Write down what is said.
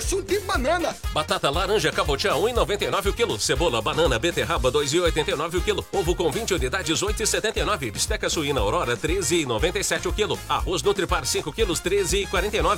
caroço de banana. Batata laranja cabotiá 1,99 o quilo. Cebola, banana, beterraba 2,89 o quilo. Ovo com 20 unidades 8,79. Bisteca suína Aurora 13,97 o quilo. Arroz Nutripar 5 quilos 13,49.